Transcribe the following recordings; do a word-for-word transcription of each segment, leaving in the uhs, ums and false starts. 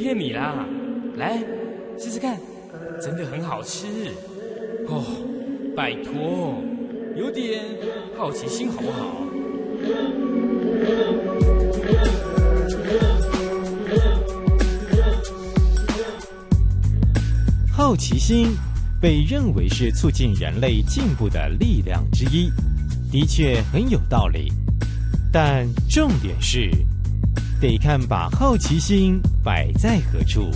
骗你啦！来，试试看，真的很好吃哦。拜托，有点好奇心好不好？ 好奇心被认为是促进人类进步的力量之一，的确很有道理。但重点是，得看把好奇心摆在何处。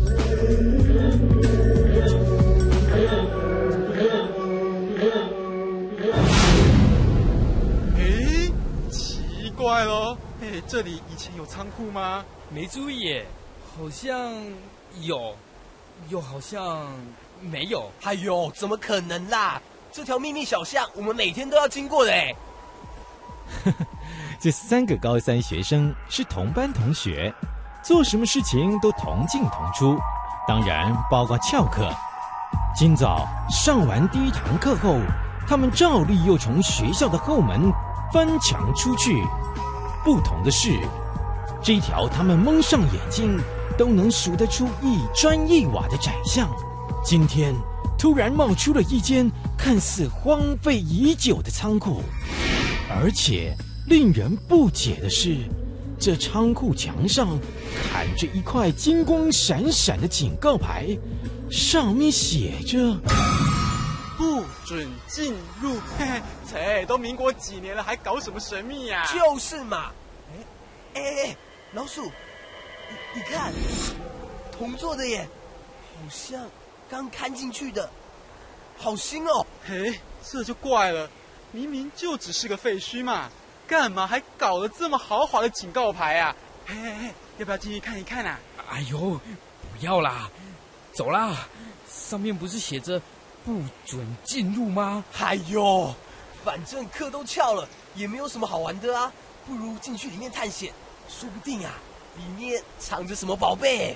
诶，奇怪咯，诶，这里以前有仓库吗？ 没注意耶，好像有。又好像没有。 哎呦，怎么可能啦？这条秘密小巷我们每天都要经过的哎。 这三个高三学生是同班同学，做什么事情都同进同出，当然包括翘课。今早上完第一堂课后，他们照例又从学校的后门翻墙出去。不同的是，这一条他们蒙上眼睛都能数得出一砖一瓦的窄巷，今天突然冒出了一间看似荒废已久的仓库，而且令人不解的是，这仓库墙上砍着一块金光闪闪的警告牌，上面写着不准进入。嘿嘿，切，都民国几年了，还搞什么神秘呀、啊？ 就是嘛。哎哎哎，老鼠，你你看，同座的耶，好像刚看进去的，好新哦。 嘿，这就怪了，明明就只是个废墟嘛，干嘛还搞了这么豪华的警告牌啊？嘿嘿嘿，要不要进去看一看啊？ 哎呦，不要啦，走啦！上面不是写着不准进入吗？ 哎呦，反正课都翘了，也没有什么好玩的啊，不如进去里面探险，说不定啊，里面藏着什么宝贝。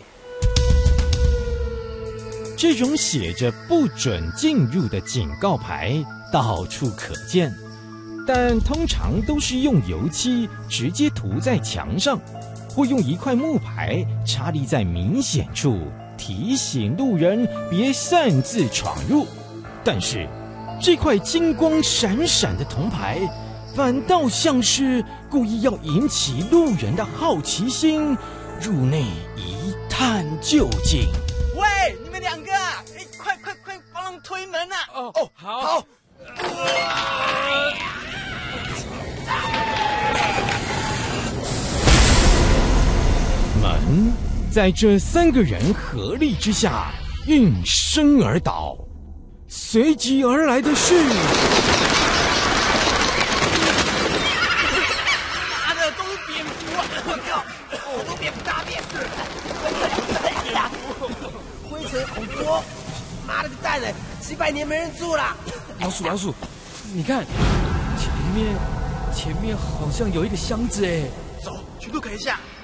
这种写着不准进入的警告牌到处可见，但通常都是用油漆直接涂在墙上，或用一块木牌插立在明显处，提醒路人别擅自闯入。但是这块金光闪闪的铜牌反倒像是故意要引起路人的好奇心，入内一探究竟。 喂，你们两个啊，哎，快快快帮忙推门啊！ 哦哦， 好。 好。 门在这三个人合力之下应声而倒，随即而来的是妈的，都是蝙蝠啊！我靠，好多蝙蝠大便，灰尘好多，妈了个蛋嘞，几百年没人住了。 老鼠，老鼠，你看，前面前面好像有一个箱子哎。 走，去 look 一下。